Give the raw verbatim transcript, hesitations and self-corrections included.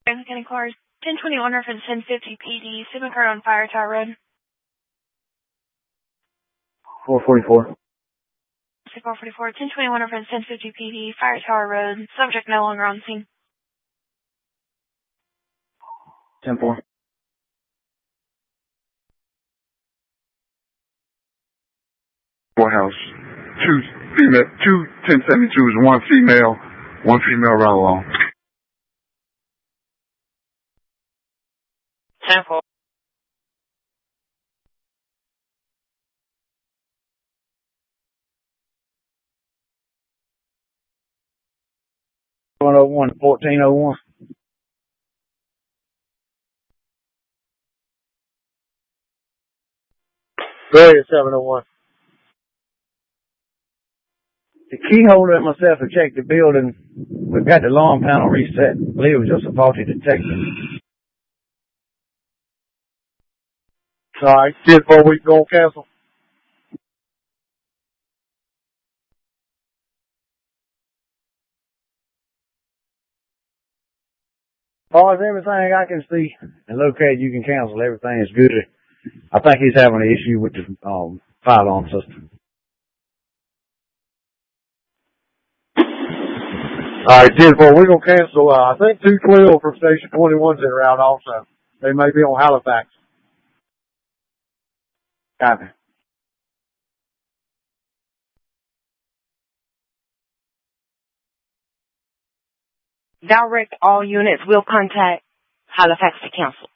Franklin County cars. ten twenty-one reference ten fifty P D, Sigma card on Fire Tower Road. four forty-four. four forty-four, ten twenty-one reference ten fifty P D, Fire Tower Road. Subject no longer on scene. ten four. Courthouse. Two female, two ten seventy-twos, one female, one female ride along. ten four. one oh one, fourteen oh one. Go ahead, seven oh one. The key holder and myself have checked the building. We've got the alarm panel reset. I believe it was just a faulty detector. Alright, ten four, we can cancel. As far as everything I can see and locate, you can cancel. Everything is good. I think he's having an issue with the um, fire alarm system. Alright, ten four, we're going to cancel. Uh, I think two twelve from Station twenty-one's in route also. They may be on Halifax. Copy. Direct all units will contact Halifax to cancel.